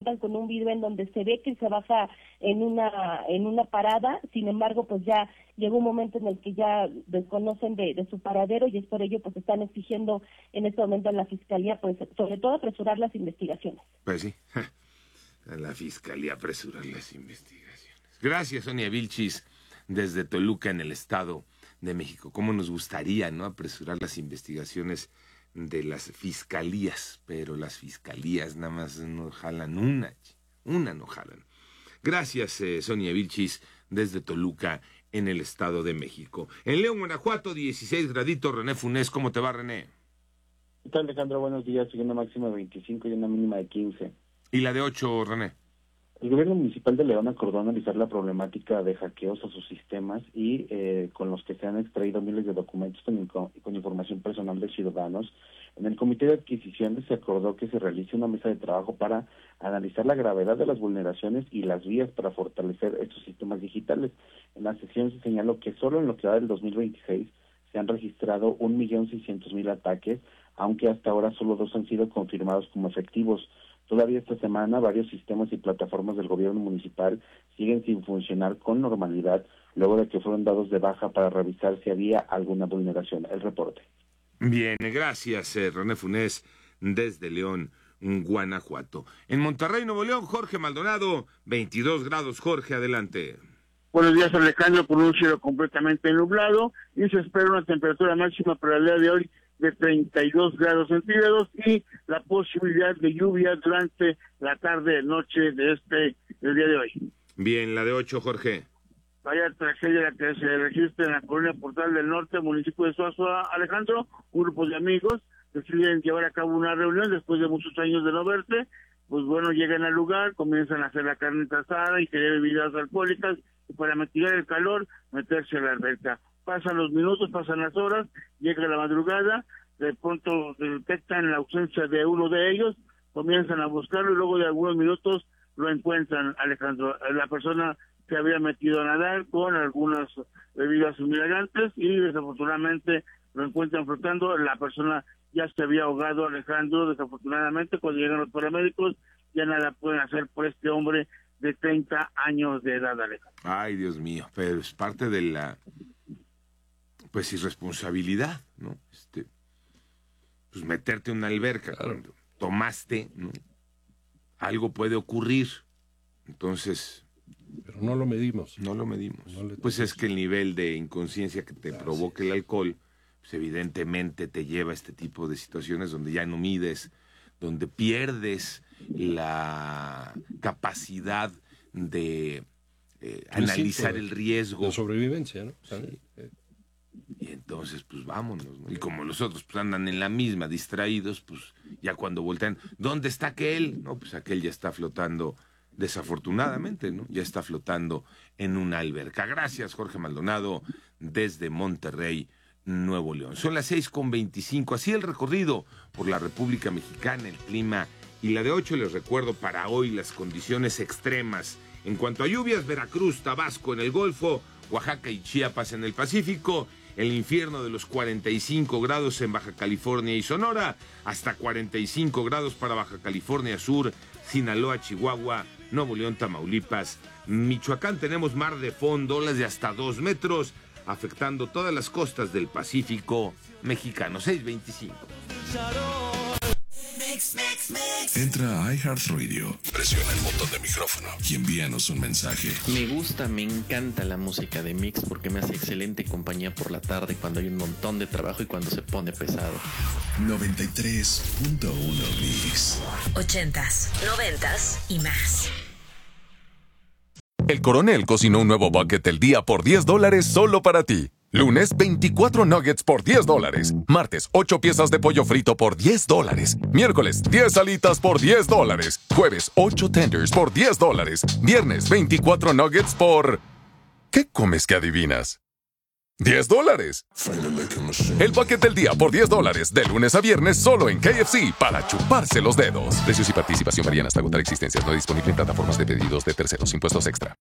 cuentan con un video en donde se ve que se baja en una parada. Sin embargo, pues ya llegó un momento en el que ya desconocen de su paradero, y es por ello pues están exigiendo en este momento a la Fiscalía, pues sobre todo apresurar las investigaciones. Pues sí, a la Fiscalía apresurar las investigaciones. Gracias, Sonia Vilchis, desde Toluca, en el Estado de México. Cómo nos gustaría, ¿no?, apresurar las investigaciones de las fiscalías, pero las fiscalías nada más no jalan una no jalan. Gracias, Sonia Vilchis, desde Toluca, en el Estado de México. En León, Guanajuato, 16 graditos. René Funes, ¿cómo te va, René? ¿Qué tal, Alejandro? Buenos días. Hay una máxima de 25 y una mínima de 15. ¿Y la de 8, René? El gobierno municipal de León acordó analizar la problemática de hackeos a sus sistemas y con los que se han extraído miles de documentos con información personal de ciudadanos. En el Comité de Adquisiciones se acordó que se realice una mesa de trabajo para analizar la gravedad de las vulneraciones y las vías para fortalecer estos sistemas digitales. En la sesión se señaló que solo en lo que va del 2026 se han registrado 1.600.000 ataques, aunque hasta ahora solo 2 han sido confirmados como efectivos. Todavía esta semana varios sistemas y plataformas del gobierno municipal siguen sin funcionar con normalidad, luego de que fueron dados de baja para revisar si había alguna vulneración. El reporte. Bien, gracias, René Funes, desde León, Guanajuato. En Monterrey, Nuevo León, Jorge Maldonado, 22 grados. Jorge, adelante. Buenos días, Alejandro, con un cielo completamente nublado y se espera una temperatura máxima para el día de hoy de 32 grados centígrados y la posibilidad de lluvia durante la tarde, noche del día de hoy. Bien, la de 8, Jorge. Vaya tragedia la que se registra en la colonia Portal del Norte, municipio de Suazua, Alejandro. Un grupo de amigos deciden llevar a cabo una reunión después de muchos años de no verse. Pues bueno, llegan al lugar, comienzan a hacer la carne asada y querer bebidas alcohólicas, y para mitigar el calor, meterse a la alberca. Pasan los minutos, pasan las horas, llega la madrugada, de pronto detectan la ausencia de uno de ellos, comienzan a buscarlo y luego de algunos minutos lo encuentran, Alejandro. La persona se había metido a nadar con algunas bebidas embriagantes y desafortunadamente lo encuentran flotando. La persona ya se había ahogado, Alejandro. Desafortunadamente, cuando llegan los paramédicos, ya nada pueden hacer por este hombre de 30 años de edad, Alejandro. Ay, Dios mío, pero es parte de la irresponsabilidad, ¿no? Pues meterte en una alberca, claro. Cuando tomaste, ¿no? Algo puede ocurrir. Entonces, pero no lo medimos. No lo medimos. Pues es que el nivel de inconsciencia que te provoca el alcohol, pues evidentemente te lleva a este tipo de situaciones donde ya no mides, donde pierdes la capacidad de analizar el riesgo. De sobrevivencia, ¿no? Sí. Y entonces, pues vámonos, ¿no? Y como los otros pues andan en la misma, distraídos, pues ya cuando voltean, ¿dónde está aquel? No, pues aquel ya está flotando, desafortunadamente, ¿no? Ya está flotando en una alberca. Gracias, Jorge Maldonado, desde Monterrey, Nuevo León. Son las 6:25, así el recorrido por la República Mexicana, el clima. Y la de 8, les recuerdo, para hoy las condiciones extremas. En cuanto a lluvias, Veracruz, Tabasco en el Golfo, Oaxaca y Chiapas en el Pacífico, el infierno de los 45 grados en Baja California y Sonora, hasta 45 grados para Baja California Sur, Sinaloa, Chihuahua, Nuevo León, Tamaulipas, Michoacán. Tenemos mar de fondo, olas de hasta 2 metros, afectando todas las costas del Pacífico mexicano. 6:25. Entra a iHeartRadio, presiona el botón de micrófono y envíanos un mensaje. Me encanta la música de Mix porque me hace excelente compañía por la tarde cuando hay un montón de trabajo y cuando se pone pesado. 93.1 Mix. 80s, 90s y más. El Coronel cocinó un nuevo bucket del día por $10 solo para ti. Lunes, 24 nuggets por $10. Martes, 8 piezas de pollo frito por $10. Miércoles, 10 alitas por $10. Jueves, 8 tenders por $10. Viernes, 24 nuggets por... ¿Qué comes que adivinas? $10. El bucket del día por $10, de lunes a viernes solo en KFC, para chuparse los dedos. Precios y participación varían hasta agotar existencias. No disponible en plataformas de pedidos de terceros. Impuestos extra.